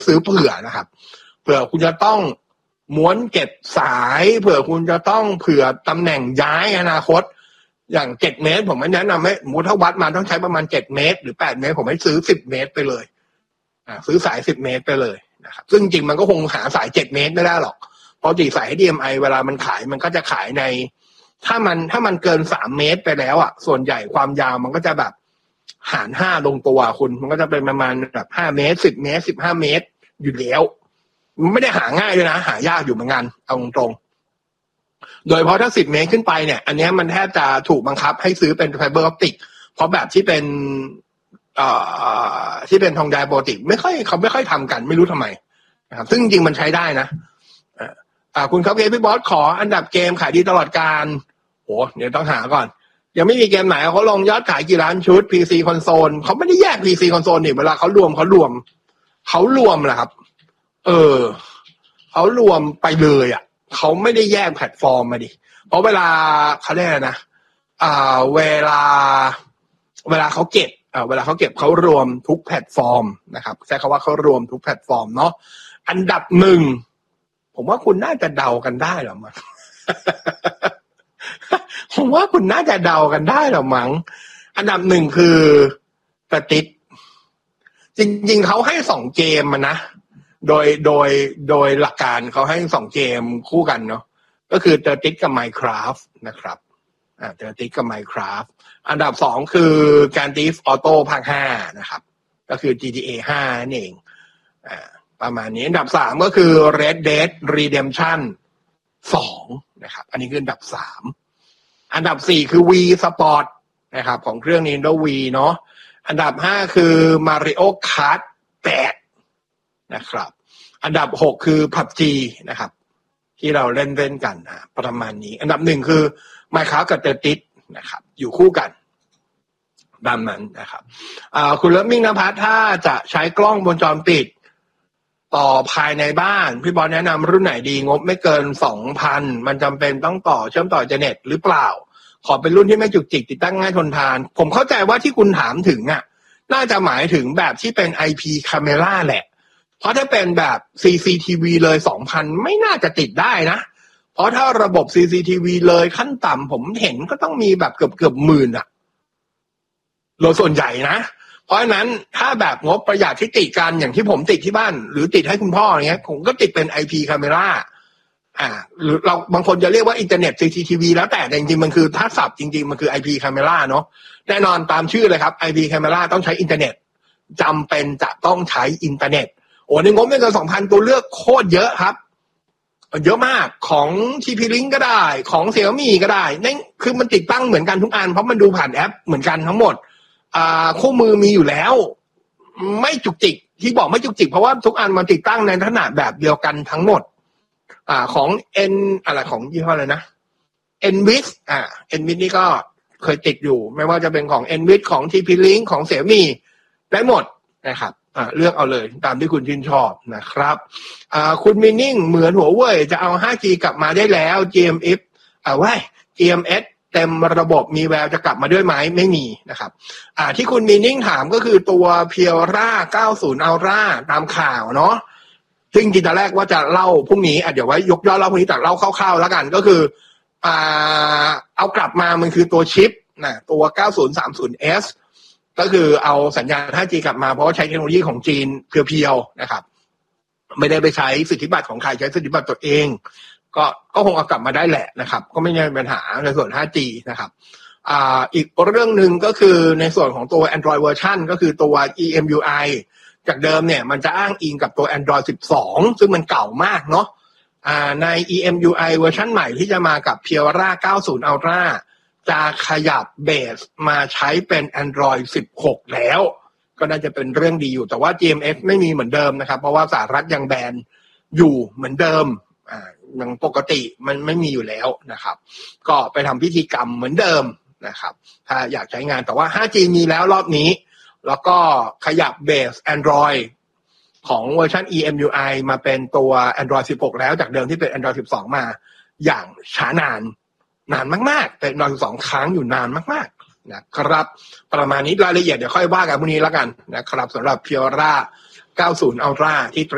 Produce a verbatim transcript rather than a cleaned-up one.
ซื้อเผื่อนะครับเผื่อคุณจะต้องม้วนเก็บสายเผื่อคุณจะต้องเผื่อตำแหน่งย้ายอนาคตอย่างเจ็ดเมตรผมไม่แนะนำให้มูถ้าวัดมาต้องใช้ประมาณเจ็ดเมตรหรือแปดเมตรผมให้ซื้อสิบเมตรไปเลยอ่าซื้อสายสิบเมตรไปเลยนะครับซึ่งจริงมันก็คงหาสายเจ็ดเมตรไม่ได้หรอกเพราะจริงสาย เอช ดี เอ็ม ไอ เวลามันขายมันก็จะขายในถ้ามันถ้ามันเกินสามเมตรไปแล้วอ่ะส่วนใหญ่ความยาวมันก็จะแบบหารห้าลงตัวคุณมันก็จะเป็นประมาณแบบห้าเมตรสิบเมตรสิบห้าเมตรอยู่แล้วมันไม่ได้หาง่ายด้วยนะหายากอยู่เหมือนกันเอาตรงๆโดยเพราะถ้าสิบเมตรขึ้นไปเนี่ยอันนี้มันแทบจะถูกบังคับให้ซื้อเป็นไฟเบอร์ออปติกเพราะแบบที่เป็นเอ่อที่เป็นทองแดงปกติไม่ค่อยเขาไม่ค่อยทำกันไม่รู้ทำไมนะครับซึ่งจริงๆมันใช้ได้นะอ่าคุณครับเกมพี่บอสขออันดับเกมขายดีตลอดการโหเดี๋ยวต้องหาก่อนยังไม่มีเกมไหนเขาลงยอดขายกี่ล้านชุด พี ซี คอนโซลเขาไม่ได้แยก พี ซี คอนโซลนี่เวลาเขารวมเขารวมเขารวมแหละครับเออเขารวมไปเลยอ่ะเขาไม่ได้แยกแพลตฟอร์มมาดิเพราะเวลาเขาเรียกนะอ่าเวลาเวลาเขาเก็บอ่าเวลาเขาเก็บเขารวมทุกแพลตฟอร์มนะครับใช้คำว่าเขารวมทุกแพลตฟอร์มเนาะอันดับหนึ่งผมว่าคุณน่าจะเดากันได้หรอมั้ง ผมว่าคุณน่าจะเดากันได้หรอมั้งอันดับหนึ่งคือสติ๊กจริงๆเขาให้สองเกมมานะโดยโดยโดยหลักการเขาให้สองเกมคู่กันเนาะก็คือเตอร์ติกกับ Minecraft นะครับอ่าเตอร์ติกกับ Minecraft อันดับสองคือการตีฟออโต้ภาคห้านะครับก็คือ จี ที เอ ห้านั่นเองอ่าประมาณนี้อันดับสามก็คือ Red Dead Redemption สองนะครับอันนี้คืออันดับสามอันดับสี่คือ Wii Sport นะครับของเครื่อง Nintendo Wii เนาะอันดับห้าคือ Mario Kart แปดนะครับอันดับหกคือ พับจี นะครับที่เราเล่นเล่นกันนะประมาณนี้อันดับหนึ่งคือ Minecraft กับ Tetris นะครับอยู่คู่กันตามนั้นนะครับอ่าคุณเลิฟมิ่งนภัสถ้าจะใช้กล้องวงจรปิดต่อภายในบ้านพี่บอลแนะนำรุ่นไหนดีงบไม่เกิน สองพัน มันจำเป็นต้องต่อเชื่อมต่ออินเทอร์เน็ตหรือเปล่าขอเป็นรุ่นที่ไม่จุกจิกติดตั้งง่ายทนทานผมเข้าใจว่าที่คุณถามถึงอ่ะน่าจะหมายถึงแบบที่เป็น ไอ พี Camera แหละเพราะถ้าเป็นแบบ ซี ซี ที วี เลย สองพัน ไม่น่าจะติดได้นะเพราะถ้าระบบ ซี ซี ที วี เลยขั้นต่ำผมเห็นก็ต้องมีแบบเกือบเกือบหมื่นอ่ะโดยส่วนใหญ่นะเพราะฉะนั้นถ้าแบบงบประหยัดที่ติดกันอย่างที่ผมติดที่บ้านหรือติดให้คุณพ่ออย่างเงี้ยผมก็ติดเป็น ไอ พี Camera อ่าหรือเราบางคนจะเรียกว่าอินเทอร์เน็ต ซี ซี ที วี แล้วแต่จริงๆมันคือถ้าศัพท์จริงๆมันคือ ไอ พี Camera เนาะแน่นอนตามชื่อเลยครับ ไอ พี Camera ต้องใช้อินเทอร์เน็ตจำเป็นจะต้องใช้อินเทอร์เน็ตโอ้ในงบไม่เกิน สองพัน ตัวเลือกโคตรเยอะครับเยอะมากของ ที พี Link ก็ได้ของ Xiaomi ก็ได้นั่นคือมันติดตั้งเหมือนกันทุกอันเพราะมันดูผ่านแอปเหมือนกันทั้งหมดอ่าคู่มือมีอยู่แล้วไม่จุกจิกที่บอกไม่จุกจิกเพราะว่าทุกอันมันติดตั้งในขนาดแบบเดียวกันทั้งหมดอ่าของ N อะไรของยี่ห้ออะไรนะ Nviz อ่า Nviz นี่ก็เคยติดอยู่ไม่ว่าจะเป็นของ Nviz ของ ที พี Link ของ Xiaomi ได้หมดนะครับอ่าเลือกเอาเลยตามที่คุณชื่นชอบนะครับอ่าคุณมินิ่งเหมือนหัวเว่ยจะเอา ห้าจี กลับมาได้แล้ว จี เอ็ม เอฟ อ่าว้าย จี เอ็ม เอส เต็มระบบมีแววจะกลับมาด้วยไหมไม่มีนะครับอ่าที่คุณมินิ่งถามก็คือตัว Piera เก้าสิบ Ultra ตามข่าวเนาะซึ่งจริงๆตอนแรกว่าจะเล่าพรุ่งนี้อ่ะเดี๋ยวไว้ยกย่อเล่าพรุ่งนี้แต่เล่าคร่าวๆแล้วกันก็คืออ่าเอากลับมามันคือตัวชิปนะตัว เก้าสิบ สามสิบ เอส ก็คือเอาสัญญาณ ห้าจี กลับมาเพราะว่าใช้เทคโนโลยีของจีนเพียวๆนะครับไม่ได้ไปใช้สิทธิบัตรของใครใช้สิทธิบัตรตัวเองก็ก็คงเอากลับมาได้แหละนะครับก็ไม่มีปัญหาในส่วน ห้าจี นะครับอ่าอีกเรื่องนึงก็คือในส่วนของตัว Android version ก็คือตัว อี เอ็ม ยู ไอ จากเดิมเนี่ยมันจะอ้างอิงกับตัว Android สิบสองซึ่งมันเก่ามากเนาะอ่าใน อี เอ็ม ยู ไอ เวอร์ชันใหม่ที่จะมากับ Piera เก้าสิบ Ultra จะขยับเบสมาใช้เป็น Android สิบหกแล้วก็น่าจะเป็นเรื่องดีอยู่แต่ว่า จี เอ็ม เอฟ ไม่มีเหมือนเดิมนะครับเพราะว่าสหรัฐยังแบนอยู่เหมือนเดิมอ่าอย่างปกติมันไม่มีอยู่แล้วนะครับก็ไปทำพิธีกรรมเหมือนเดิมนะครับถ้าอยากใช้งานแต่ว่า ห้าจี มีแล้วรอบนี้แล้วก็ขยับเบส Android ของเวอร์ชัน อี เอ็ม ยู ไอ มาเป็นตัว Android สิบหกแล้วจากเดิมที่เป็น Android สิบสองมาอย่างช้านานนานมากๆเป็น Android สิบสองค้างอยู่นานมากๆนะครับประมาณนี้รายละเอียดเดี๋ยวค่อยว่ากันพรุ่งนี้แล้วกันนะครับสำหรับ Piera เก้าสิบ Ultra ที่